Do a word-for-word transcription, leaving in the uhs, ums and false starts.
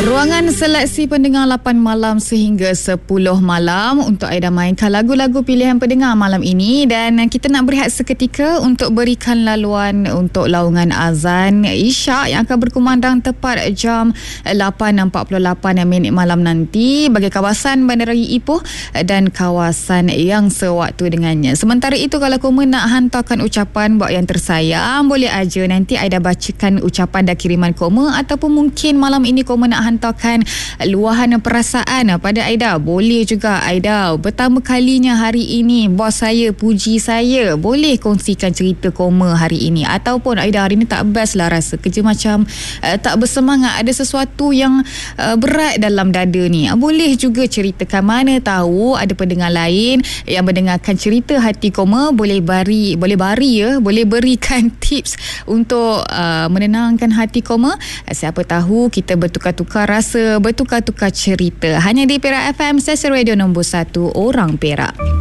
Ruangan seleksi pendengar lapan malam sehingga sepuluh malam untuk Aida mainkan lagu-lagu pilihan pendengar malam ini, dan kita nak berehat seketika untuk berikan laluan untuk laungan azan Isyak yang akan berkumandang tepat jam lapan empat puluh lapan minit malam nanti bagi kawasan Bandaraya Ipoh dan kawasan yang sewaktu dengannya. Sementara itu, kalau kamu nak hantarkan ucapan buat yang tersayang, boleh aja nanti Aida bacakan ucapan dan kiriman kamu, ataupun mungkin malam ini kamu nak hantarkan luahan perasaan pada Aida, boleh juga. Aida, pertama kalinya hari ini bos saya puji saya, boleh kongsikan cerita koma hari ini. Ataupun Aida, hari ini tak best lah rasa, kerja macam uh, tak bersemangat, ada sesuatu yang uh, berat dalam dada ni, uh, boleh juga ceritakan. Mana tahu ada pendengar lain yang mendengarkan cerita hati koma, boleh bari boleh bari ya boleh berikan tips untuk uh, menenangkan hati koma. uh, siapa tahu kita bertukar-tukar rasa, bertukar-tukar cerita hanya di Perak F M, stesen radio nombor satu orang Perak.